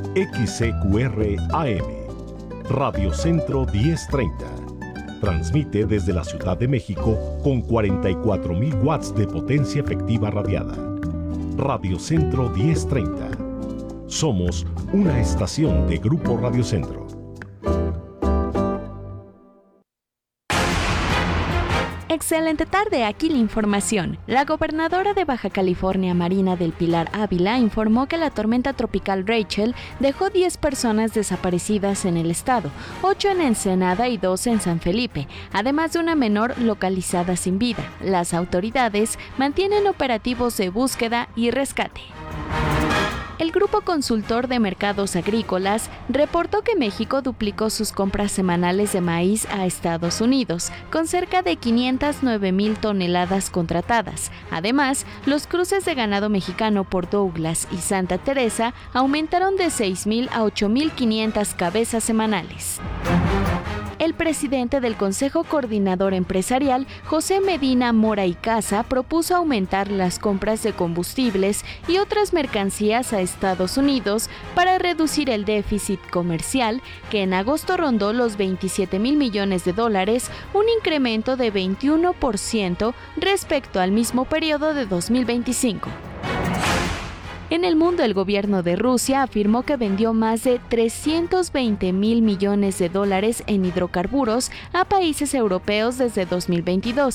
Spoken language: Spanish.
XCQR AM, Radio Centro 1030. Transmite desde la Ciudad de México con 44,000 watts de potencia efectiva radiada. Radio Centro 1030. Somos una estación de Grupo Radio Centro. Excelente tarde, aquí la información. La gobernadora de Baja California, Marina del Pilar Ávila, informó que la tormenta tropical Rachel dejó 10 personas desaparecidas en el estado, 8 en Ensenada y 2 en San Felipe, además de una menor localizada sin vida. Las autoridades mantienen operativos de búsqueda y rescate. El Grupo Consultor de Mercados Agrícolas reportó que México duplicó sus compras semanales de maíz a Estados Unidos, con cerca de 509,000 toneladas contratadas. Además, los cruces de ganado mexicano por Douglas y Santa Teresa aumentaron de 6,000 a 8,500 cabezas semanales. El presidente del Consejo Coordinador Empresarial, José Medina Mora y Casa, propuso aumentar las compras de combustibles y otras mercancías a Estados Unidos para reducir el déficit comercial, que en agosto rondó los 27,000 millones de dólares, un incremento de 21% respecto al mismo periodo de 2025. En el mundo, el gobierno de Rusia afirmó que vendió más de 320,000 millones de dólares en hidrocarburos a países europeos desde 2022,